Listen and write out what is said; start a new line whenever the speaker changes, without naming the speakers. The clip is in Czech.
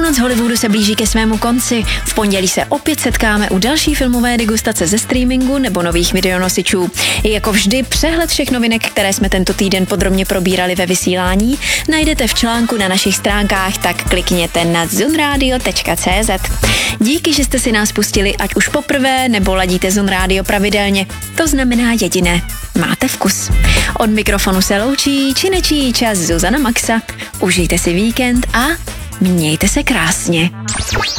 Půlnoc Hollywoodu se blíží ke svému konci. V pondělí se opět setkáme u další filmové degustace ze streamingu nebo nových videonosičů. I jako vždy přehled všech novinek, které jsme tento týden podrobně probírali ve vysílání, najdete v článku na našich stránkách, tak klikněte na zunradio.cz. Díky, že jste si nás pustili ať už poprvé nebo ladíte Zun Radio pravidelně. To znamená jediné. Máte vkus. Od mikrofonu se loučí či nečí čas Zuzana Maxa. Užijte si víkend a mějte se krásně.